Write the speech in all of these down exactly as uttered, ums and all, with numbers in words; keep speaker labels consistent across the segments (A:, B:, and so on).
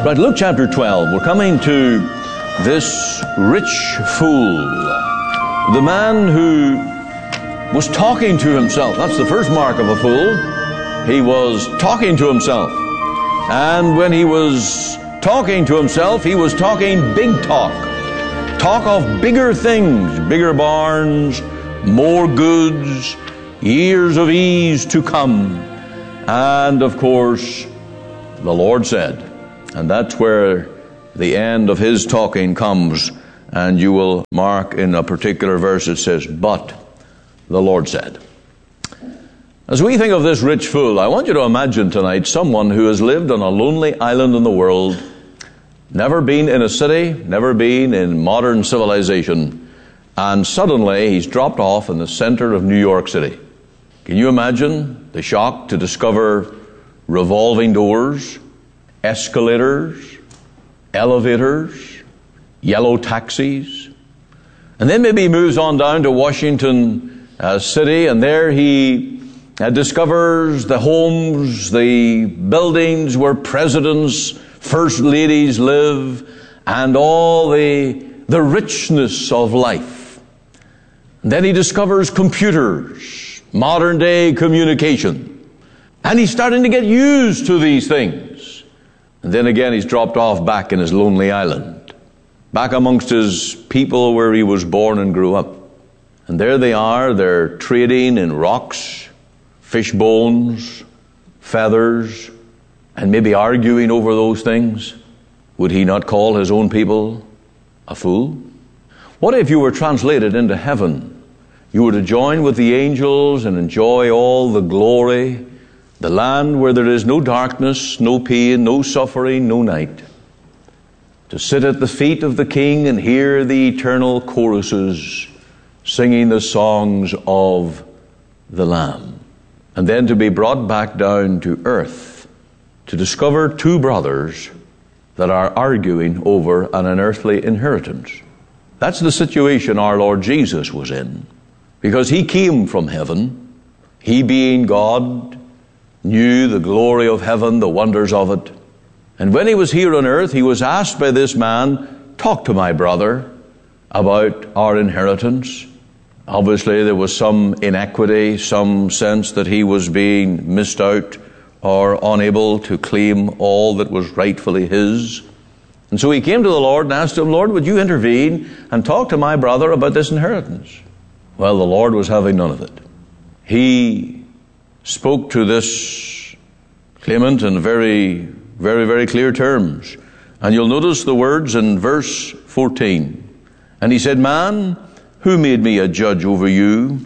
A: Right, Luke chapter twelve. We're coming to this rich fool. The man who was talking to himself. That's the first mark of a fool. He was talking to himself. And when he was talking to himself, he was talking big talk. Talk of bigger things, bigger barns, more goods, years of ease to come. And of course, the Lord said, and that's where the end of his talking comes, and you will mark in a particular verse it says, but the Lord said. As we think of this rich fool, I want you to imagine tonight someone who has lived on a lonely island in the world, never been in a city, never been in modern civilization, and suddenly he's dropped off in the center of New York City. Can you imagine the shock to discover revolving doors, escalators, elevators, yellow taxis? And then maybe he moves on down to Washington uh, City, and there he uh, discovers the homes, the buildings where presidents, first ladies live, and all the, the richness of life. And then he discovers computers, modern day communication, and he's starting to get used to these things. And then again, he's dropped off back in his lonely island, back amongst his people where he was born and grew up. And there they are, they're trading in rocks, fish bones, feathers, and maybe arguing over those things. Would he not call his own people a fool? What if you were translated into heaven? You were to join with the angels and enjoy all the glory, the land where there is no darkness, no pain, no suffering, no night. To sit at the feet of the King and hear the eternal choruses singing the songs of the Lamb. And then to be brought back down to earth to discover two brothers that are arguing over an unearthly inheritance. That's the situation our Lord Jesus was in. Because he came from heaven, he being God, knew the glory of heaven, the wonders of it. And when he was here on earth, he was asked by this man, talk to my brother about our inheritance. Obviously, there was some inequity, some sense that he was being missed out or unable to claim all that was rightfully his. And so he came to the Lord and asked him, Lord, would you intervene and talk to my brother about this inheritance? Well, the Lord was having none of it. He spoke to this claimant in very, very, very clear terms. And you'll notice the words in verse fourteen. And he said, man, who made me a judge over you,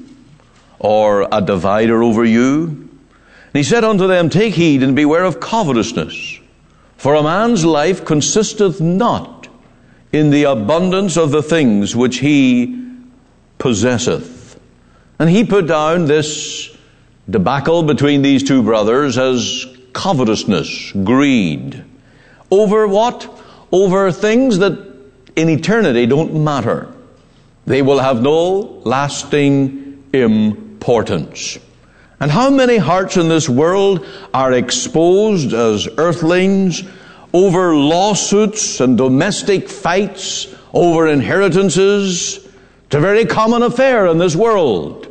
A: or a divider over you? And he said unto them, take heed and beware of covetousness, for a man's life consisteth not in the abundance of the things which he possesseth. And he put down this debacle between these two brothers as covetousness, greed. Over what? Over things that in eternity don't matter. They will have no lasting importance. And how many hearts in this world are exposed as earthlings over lawsuits and domestic fights over inheritances? It's a very common affair in this world.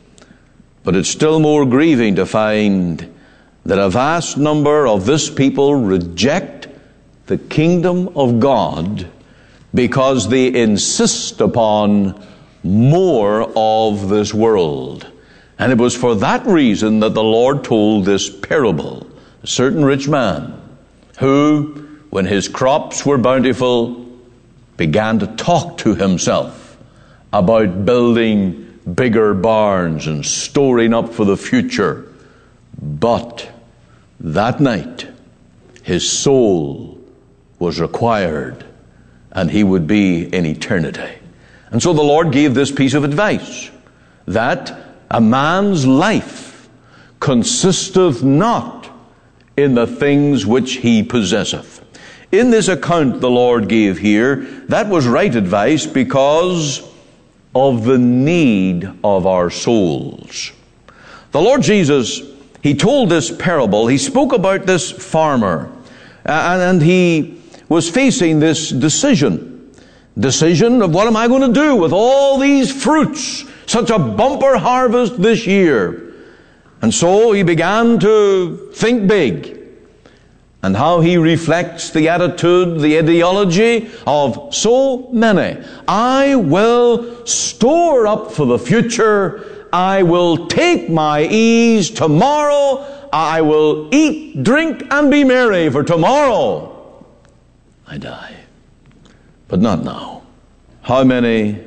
A: But it's still more grieving to find that a vast number of this people reject the kingdom of God because they insist upon more of this world. And it was for that reason that the Lord told this parable. A certain rich man who, when his crops were bountiful, began to talk to himself about building bigger barns and storing up for the future. But that night, his soul was required, and he would be in eternity. And so the Lord gave this piece of advice, that a man's life consisteth not in the things which he possesseth. In this account the Lord gave here, that was right advice because of the need of our souls. The Lord Jesus, he told this parable, he spoke about this farmer And, and he was facing this decision. Decision of what am I going to do with all these fruits? Such a bumper harvest this year. And so he began to think big. And how he reflects the attitude, the ideology of so many. I will store up for the future. I will take my ease tomorrow. I will eat, drink, and be merry, for tomorrow I die. But not now. How many